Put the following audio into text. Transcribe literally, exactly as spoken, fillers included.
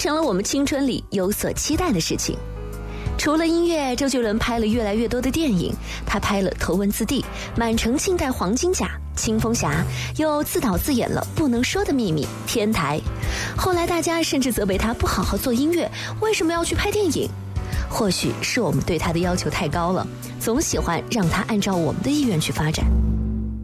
成了我们青春里有所期待的事情。除了音乐，周杰伦拍了越来越多的电影，他拍了《头文字 D》《满城尽带黄金甲》《青蜂侠》，又自导自演了《不能说的秘密》《天台》。后来大家甚至责备他不好好做音乐，为什么要去拍电影？或许是我们对他的要求太高了，总喜欢让他按照我们的意愿去发展。